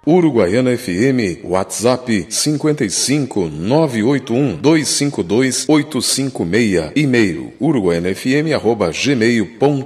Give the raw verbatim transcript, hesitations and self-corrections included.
Uruguaiana F M, WhatsApp cinquenta e cinco, nove oito um, dois cinco dois, oito cinco seis, e-mail uruguaianafm arroba gmail ponto com.